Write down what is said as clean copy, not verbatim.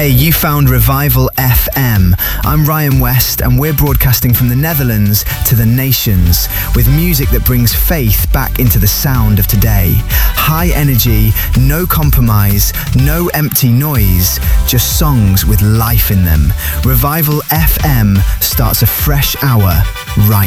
Hey, you found Revival FM. I'm Ryan West, and we're broadcasting from the Netherlands to the nations with music that brings faith back into the sound of today. High energy, no compromise, no empty noise, just songs with life in them. Revival FM starts a fresh hour right